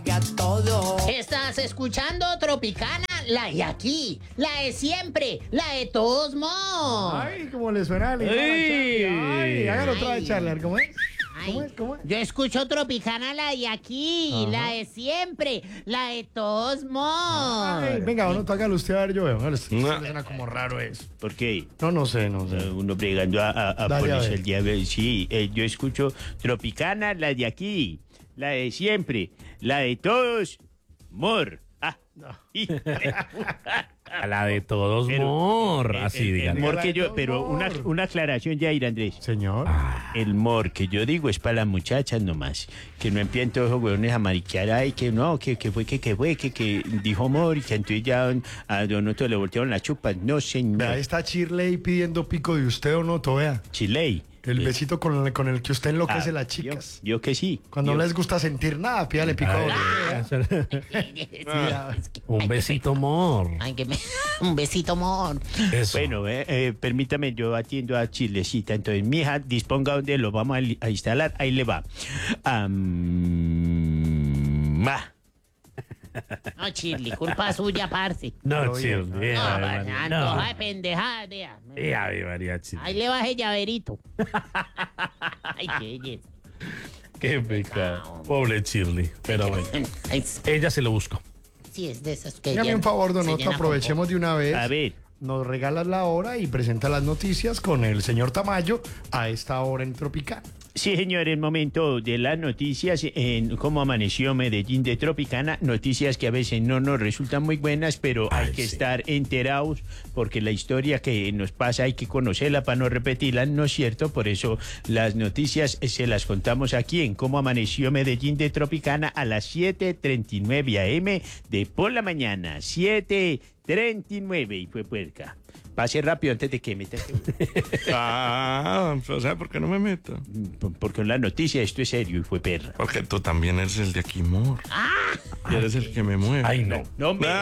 paga todo. Estás escuchando Tropicana, la de aquí, la de siempre, la de todos modos. Ay, cómo le suena a Charlie. Ay, hágalo otra vez, Charlie. ¿Cómo es? ¿Cómo es? Yo escucho Tropicana, la de aquí, la de siempre, la de todos modos. Ay, venga, bueno, hágalo usted a ver, yo veo. Suena como raro eso. ¿Por qué? No sé. Uno bregando a Dale, ponerse a ver. el diablo. Sí, yo escucho Tropicana, la de aquí, la de siempre, la de todos, mor. A la de todos, así digan. El mor que yo, pero una aclaración ya, Andrés. Señor. El mor que yo digo es para las muchachas nomás. Que no empiecen todos esos huevones a mariquear. Ay, que no, que dijo mor y que entonces ya a Don Otto le voltearon las chupas. No, Vea, señor. ahí está Shirley pidiendo pico de usted o no, vea. Chiley. El besito con el que usted enloquece a las chicas. Yo que sí. Cuando no les gusta sentir nada, pídale pico a Un besito, amor. Ay, un besito, amor. Eso. Bueno, permítame, yo atiendo a Chilecita. Entonces, mija, disponga donde lo vamos a instalar. Ahí le va. No, Chirly, culpa suya, parce. No, Pero chido. bien, Antoja de pendejada, vea. María Chido. Ahí le bajé llaverito. Ay, qué belleza. Qué pecado. Pobre Shirley. Pero bueno, Ay, ella se lo buscó. sí, es de esos que. Dígame un favor, Don se Otto, llena con aprovechemos de una vez. A ver. Nos regalas la hora y presenta las noticias con el señor Tamayo a esta hora en Tropicana. Sí, señor, el momento de las noticias en cómo amaneció Medellín de Tropicana. Noticias que a veces no nos resultan muy buenas, pero hay que estar enterados porque la historia que nos pasa hay que conocerla para no repetirla, ¿no es cierto? Por eso las noticias se las contamos aquí en cómo amaneció Medellín de Tropicana a las 7:39 a.m. de por la mañana. 7:39 y fue puerca. Pase rápido antes de que me metas. O sea, ¿por qué no me meto? Porque en la noticia esto es serio y fue perra. Porque tú también eres el de aquí, amor. Y eres el que me mueve. Ay, no. No me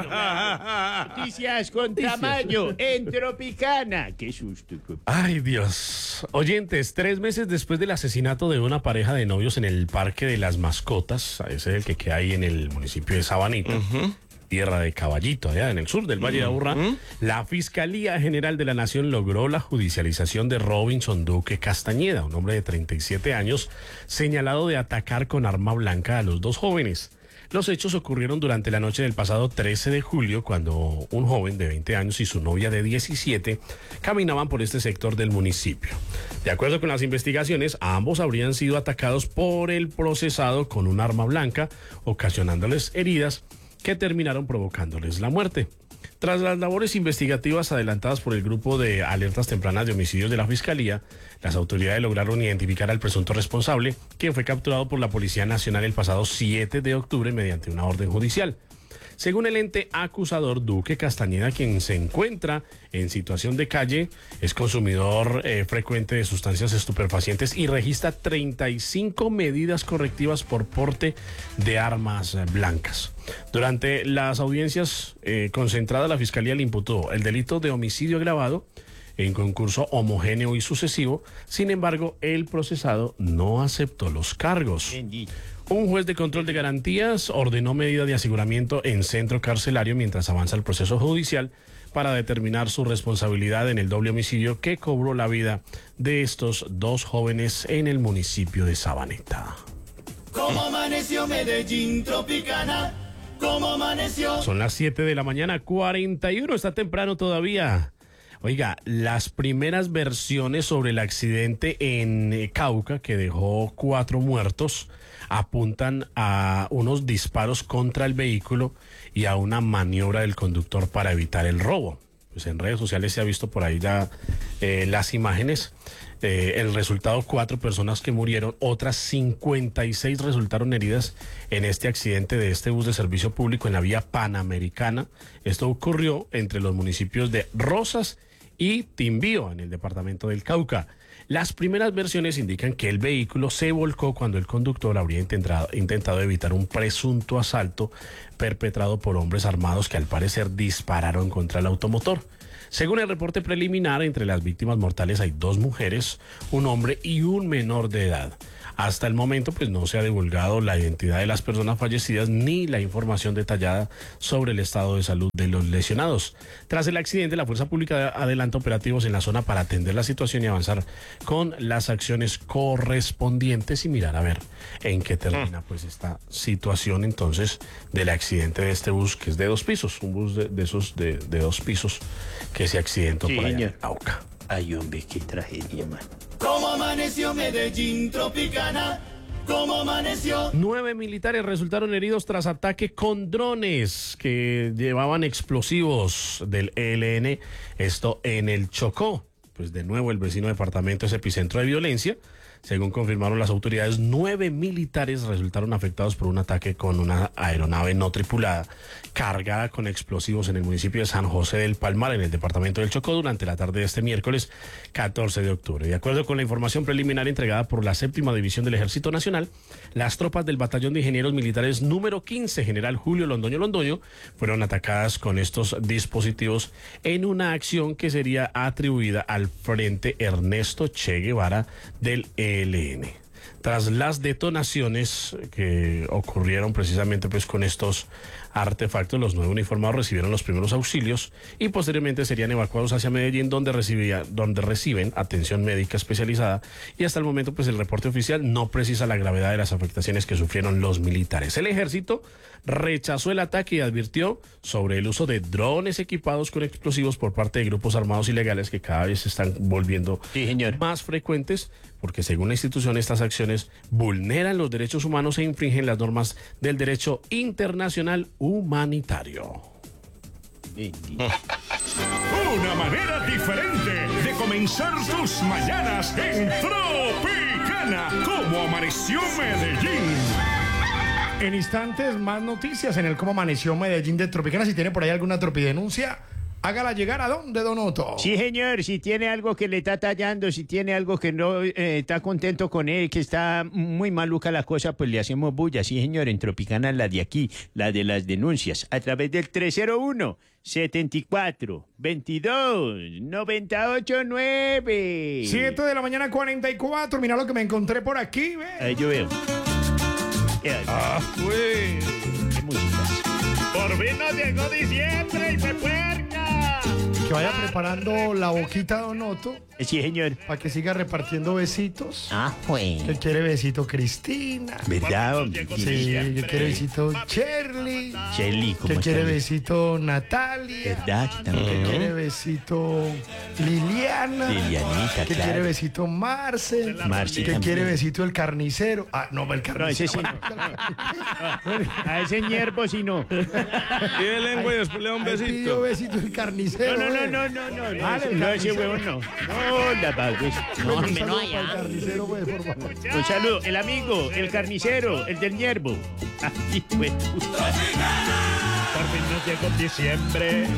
Noticias con Tamayo en Tropicana. Qué susto. Ay, Dios. Oyentes, 3 meses después del asesinato de una pareja de novios en el Parque de las Mascotas, ese es el que queda ahí en el municipio de Sabanita, tierra de Caballito, allá en el sur del Valle de Aburrá, la Fiscalía General de la Nación logró la judicialización de Robinson Duque Castañeda, un hombre de 37 años, señalado de atacar con arma blanca a los dos jóvenes. Los hechos ocurrieron durante la noche del pasado 13 de julio, cuando un joven de 20 años y su novia de 17 caminaban por este sector del municipio. De acuerdo con las investigaciones, ambos habrían sido atacados por el procesado con un arma blanca, ocasionándoles heridas que terminaron provocándoles la muerte. Tras las labores investigativas adelantadas por el grupo de alertas tempranas de homicidios de la Fiscalía, las autoridades lograron identificar al presunto responsable, quien fue capturado por la Policía Nacional el pasado 7 de octubre mediante una orden judicial. Según el ente acusador, Duque Castañeda, quien se encuentra en situación de calle, es consumidor frecuente de sustancias estupefacientes y registra 35 medidas correctivas por porte de armas blancas. Durante las audiencias concentradas, la Fiscalía le imputó el delito de homicidio agravado en concurso homogéneo y sucesivo. Sin embargo, el procesado no aceptó los cargos. Un juez de control de garantías ordenó medida de aseguramiento en centro carcelario mientras avanza el proceso judicial para determinar su responsabilidad en el doble homicidio que cobró la vida de estos dos jóvenes en el municipio de Sabaneta. ¿Cómo amaneció Medellín Tropicana? ¿Cómo amaneció? Son las 7 de la mañana, 41, está temprano todavía. Oiga, las primeras versiones sobre el accidente en Cauca, que dejó 4 muertos, apuntan a unos disparos contra el vehículo y a una maniobra del conductor para evitar el robo. Pues en redes sociales se ha visto por ahí ya las imágenes. El resultado, 4 personas que murieron, otras 56 resultaron heridas en este accidente de este bus de servicio público en la vía Panamericana. Esto ocurrió entre los municipios de Rosas y Timbío, en el departamento del Cauca. Las primeras versiones indican que el vehículo se volcó cuando el conductor habría intentado evitar un presunto asalto perpetrado por hombres armados que al parecer dispararon contra el automotor. Según el reporte preliminar, entre las víctimas mortales hay 2 mujeres, un hombre y un menor de edad. Hasta el momento, pues no se ha divulgado la identidad de las personas fallecidas ni la información detallada sobre el estado de salud de los lesionados. Tras el accidente, la Fuerza Pública adelanta operativos en la zona para atender la situación y avanzar con las acciones correspondientes y mirar a ver en qué termina pues esta situación entonces del accidente de este bus, que es de 2 pisos, un bus de esos de 2 pisos que se accidentó Sí, por allá señor. en Cauca. Ay, hombre, qué tragedia, man. ¿Cómo amaneció Medellín Tropicana? ¿Cómo amaneció? 9 militares resultaron heridos tras ataque con drones que llevaban explosivos del ELN, esto en el Chocó. Pues de nuevo el vecino departamento es epicentro de violencia. Según confirmaron las autoridades, 9 militares resultaron afectados por un ataque con una aeronave no tripulada cargada con explosivos en el municipio de San José del Palmar, en el departamento del Chocó, durante la tarde de este miércoles 14 de octubre. De acuerdo con la información preliminar entregada por la 7ª División del Ejército Nacional, las tropas del Batallón de Ingenieros Militares número 15, General Julio Londoño, fueron atacadas con estos dispositivos en una acción que sería atribuida al Frente Ernesto Che Guevara del ELN. Tras las detonaciones que ocurrieron precisamente pues con estos artefactos, los 9 uniformados recibieron los primeros auxilios y posteriormente serían evacuados hacia Medellín, donde reciben atención médica especializada, y hasta el momento pues el reporte oficial no precisa la gravedad de las afectaciones que sufrieron los militares. El ejército rechazó el ataque y advirtió sobre el uso de drones equipados con explosivos por parte de grupos armados ilegales que cada vez se están volviendo Sí, señor. más frecuentes, porque según la institución estas acciones vulneran los derechos humanos e infringen las normas del derecho internacional humanitario. Una manera diferente de comenzar tus mañanas en Tropicana. ¿Cómo amaneció Medellín? En instantes, más noticias en el Cómo Amaneció Medellín de Tropicana. Si tiene por ahí alguna tropidenuncia, hágala llegar a dónde, Don Otto. Sí, señor, si tiene algo que le está tallando, si tiene algo que no está contento con él, que está muy maluca la cosa, pues le hacemos bulla. Sí, señor, en Tropicana, la de aquí, la de las denuncias, a través del 301-74-22-989. 7 de la mañana, 44. Mira lo que me encontré por aquí, ve. Ahí yo veo. ¿Qué músicas? Por fin nos llegó diciembre y fue puerca. Que vaya preparando la boquita, Don Otto, Sí, señor. para que siga repartiendo besitos. Ah, pues. Que quiere besito Cristina. ¿Verdad, hombre? Sí, que quiere besito Shirley. Shelly, ¿cómo Que está? quiere besito Natalia. ¿Verdad? Que También. quiere besito Liliana. Lilianita, Que claro. quiere besito Marce. Marce Que también. quiere besito el carnicero. Ah, no, el No, ese carnicero. sí no. A ese ñerbo sí no. Pide lengua y después le da un Ahí pidió besito. besito el carnicero. No, eh. no. Dale, No, ese carnicero. huevón no. No, la pagues. No, Un hombre, no saludo hay. para el carnicero, pues, por favor. Un saludo, el amigo, el carnicero, el del ñerbo. Ay, pues, puta. Por fin nos llegó diciembre.